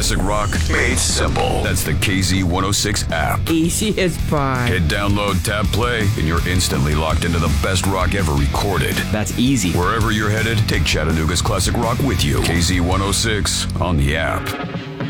classic rock made simple. That's the KZ106 app. Easy as pie. Hit download, tap play, and you're instantly locked into the best rock ever recorded. That's easy. Wherever you're headed, take Chattanooga's classic rock with you. KZ106 on the app.